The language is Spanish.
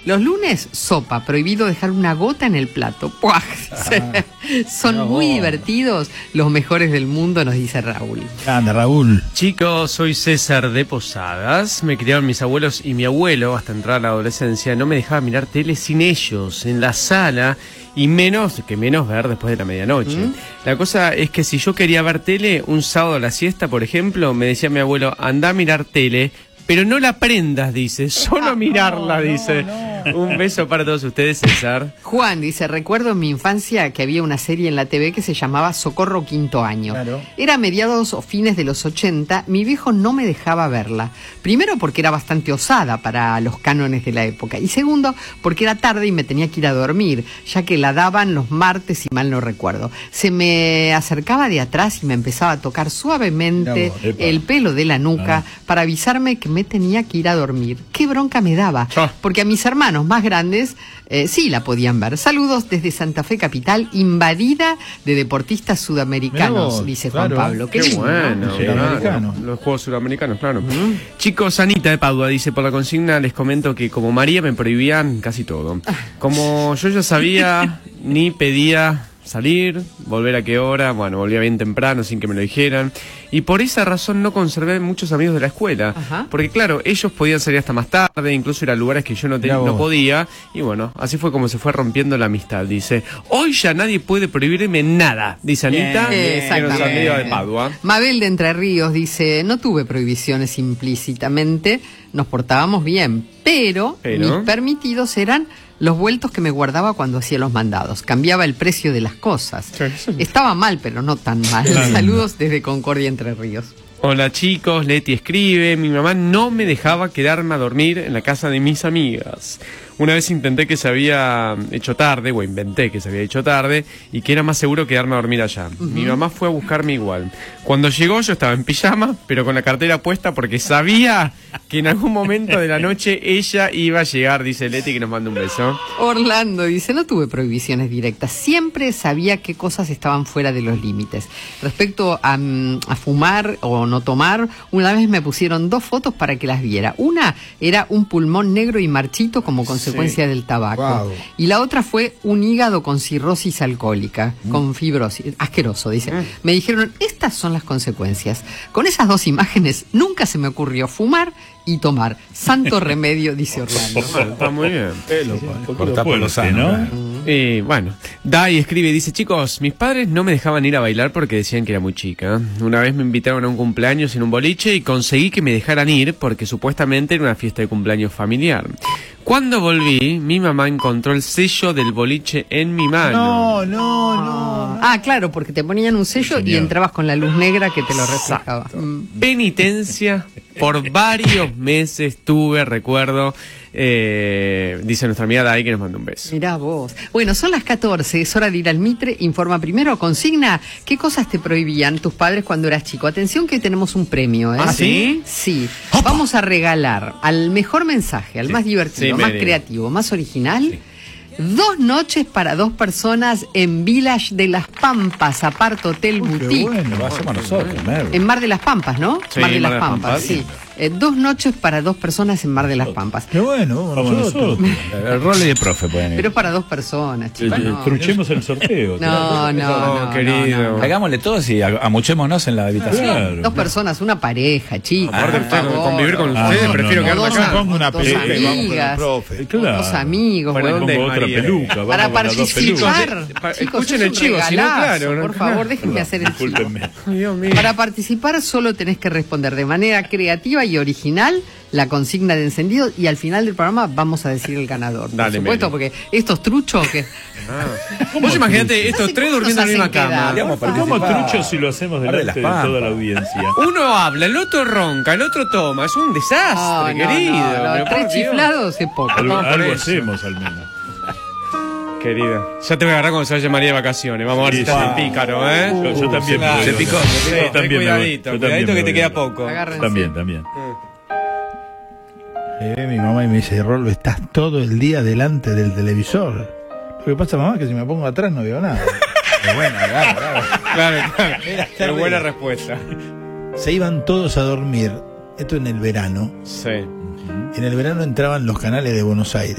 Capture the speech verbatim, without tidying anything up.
Los lunes, sopa, prohibido dejar una gota en el plato. ¡Puaj! Ah, Son no, muy divertidos, los mejores del mundo, nos dice Raúl. Anda, Raúl. Chicos, soy César de Posadas. Me criaron mis abuelos y mi abuelo hasta entrar a la adolescencia. No me dejaba mirar tele sin ellos, en la sala, y menos, que menos ver después de la medianoche. ¿Mm? La cosa es que si yo quería ver tele, un sábado a la siesta, por ejemplo, me decía mi abuelo, anda a mirar tele, pero no la prendas, dice, solo mirarla, no, dice. No, no. Un beso para todos ustedes, César. Juan dice, recuerdo en mi infancia que había una serie en la T V que se llamaba Socorro Quinto Año. Claro. Era mediados o fines de los ochenta, mi viejo no me dejaba verla. Primero porque era bastante osada para los cánones de la época. Y segundo, porque era tarde y me tenía que ir a dormir, ya que la daban los martes, si mal no recuerdo. Se me acercaba de atrás y me empezaba a tocar suavemente no, el pelo de la nuca ah. para avisarme que me tenía que ir a dormir. Qué bronca me daba, ah. porque a mis hermanos más grandes eh, sí la podían ver. Saludos desde Santa Fe Capital, invadida de deportistas sudamericanos, vos, dice Juan claro. Pablo. Qué, Qué bueno, ¿no? Claro. Los juegos sudamericanos, claro. Uh-huh. Chicos, Anita de Padua dice, por la consigna les comento que como María me prohibían casi todo. Como yo ya sabía, ni pedía salir, volver a qué hora, bueno, volvía bien temprano sin que me lo dijeran, y por esa razón no conservé muchos amigos de la escuela. Ajá. Porque claro, ellos podían salir hasta más tarde, incluso ir a lugares que yo no, te, no podía, y bueno, así fue como se fue rompiendo la amistad, dice. Hoy ya nadie puede prohibirme nada, dice Anita, bien, que nos amiga de Padua. Mabel de Entre Ríos dice, no tuve prohibiciones implícitamente, nos portábamos bien, pero, pero... mis permitidos eran los vueltos que me guardaba cuando hacía los mandados. Cambiaba el precio de las cosas. Sí, sí. Estaba mal, pero no tan mal. Saludos desde Concordia, Entre Ríos. Hola chicos, Leti escribe, mi mamá no me dejaba quedarme a dormir en la casa de mis amigas. Una vez intenté que se había hecho tarde, o inventé que se había hecho tarde, y que era más seguro quedarme a dormir allá. Uh-huh. Mi mamá fue a buscarme igual. Cuando llegó yo estaba en pijama, pero con la cartera puesta porque sabía que en algún momento de la noche ella iba a llegar, dice Leti, que nos manda un beso. Orlando dice, no tuve prohibiciones directas, siempre sabía qué cosas estaban fuera de los límites. Respecto a, a fumar o no tomar, una vez me pusieron dos fotos para que las viera. Una era un pulmón negro y marchito como consecuencia sí. del tabaco. Wow. Y la otra fue un hígado con cirrosis alcohólica, mm. con fibrosis. Asqueroso, dice. Mm. Me dijeron, estas son las consecuencias. Con esas dos imágenes nunca se me ocurrió fumar y tomar. Santo remedio, dice Orlando. Está muy bien. Pelo, sí, corta por lo sano, ¿no? Y bueno, Dai escribe y dice, chicos, mis padres no me dejaban ir a bailar porque decían que era muy chica. Una vez me invitaron a un cumpleaños en un boliche y conseguí que me dejaran ir porque supuestamente era una fiesta de cumpleaños familiar. Cuando volví, mi mamá encontró el sello del boliche en mi mano. No, no, no. Ah, claro, porque te ponían un sello sí, y entrabas con la luz negra que te lo reflejaba. Mm. Penitencia por varios meses tuve, recuerdo. Eh, dice nuestra amiga Dai que nos manda un beso. Mirá vos. Bueno, son las catorce, es hora de ir al Mitre. Informa primero, consigna, ¿qué cosas te prohibían tus padres cuando eras chico? Atención que hoy tenemos un premio, ¿eh? ¿Ah, sí? Sí. Opa. Vamos a regalar al mejor mensaje, al sí. más divertido, sí, más creativo, más original. Sí. Dos noches para dos personas en Village de las Pampas, Apart Hotel Uy, Boutique. Bueno, lo hacemos nosotros, en Mar de las Pampas, ¿no? Sí, Mar de las Mar de Pampas, Pampas, sí. Eh, dos noches para dos personas en Mar de las Pampas. Qué bueno, vamos nosotros. El rol de profe pueden ir. Pero es para dos personas, chicos. No. Truchemos el sorteo. No, no, no, no, querido. No, no. Hagámosle todos y amuchémonos en la habitación. Claro. Dos personas, una pareja, chicos. Ah, por favor. Convivir con ustedes, ah, no, no, prefiero quedarme dos, acá. Pongo una dos peluca amigas, y vamos con el profe. Claro. Dos amigos. Bueno, bueno, pongo otra peluca. Vamos para con participar, chicos, chicos, escuchen el chivo, si no, claro. Por favor, déjenme no, hacer el chivo. Dios mío. Para participar solo tenés que responder de manera creativa y original la consigna de encendido y al final del programa vamos a decir el ganador. Por Dale, supuesto, Meli. porque estos truchos que... Ah. Vos imaginate estos no tres durmiendo en la misma cama. ¿Cómo truchos si lo hacemos delante de toda la audiencia? Uno habla, el otro ronca, el otro toma. Es un desastre, oh, no, querido. No, no, tres chiflados es poco. Algo, no, algo hacemos al menos. Querida, ya te voy a agarrar cuando se vaya María de vacaciones. Vamos a ver sí, si te wow. pícaro, ¿eh? Yo, yo también. Claro, se picó. Sí, yo también cuidadito, cuidadito que te queda poco. Agárrense. También, también. Eh, mi mamá y me dice, Rolo, estás todo el día delante del televisor. Lo que pasa, mamá, es que si me pongo atrás no veo nada. Es buena, claro, claro. Claro, claro. Qué buena respuesta. Se iban todos a dormir, esto en el verano. Sí. En el verano entraban los canales de Buenos Aires.